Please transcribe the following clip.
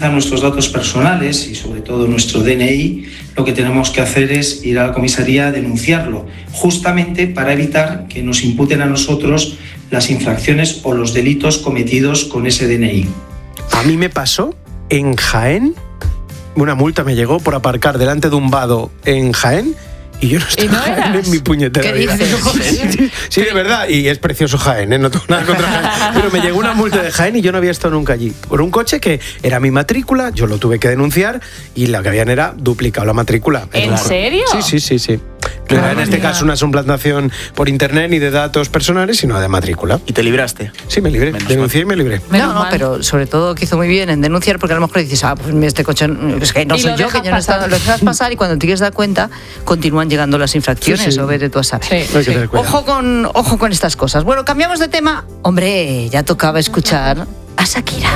utilizan nuestros datos personales y sobre todo nuestro DNI, lo que tenemos que hacer es ir a la comisaría a denunciarlo, justamente para evitar que nos imputen a nosotros las infracciones o los delitos cometidos con ese DNI. A mí me pasó en Jaén, una multa me llegó por aparcar delante de un vado en Jaén. Y yo no estaba en mi puñetera vida. Sí, de verdad, y es precioso Jaén, no tengo nada contra Jaén. Pero me llegó una multa de Jaén y yo no había estado nunca allí. Por un coche que era mi matrícula, yo lo tuve que denunciar y lo que habían era duplicado la matrícula. ¿En serio? Sí. No era en este caso una suplantación por internet ni de datos personales, sino de matrícula. ¿Y te libraste? Sí, me libré. Denuncié y me libré. No, pero sobre todo que hizo muy bien en denunciar, porque a lo mejor dices, pues este coche es que no soy yo, que yo no he estado, lo dejas pasar y cuando te quieres dar cuenta, continúan llegando las infracciones o vete tú a saber. Sí. Ojo con estas cosas. Bueno, cambiamos de tema. Hombre, ya tocaba escuchar a Shakira.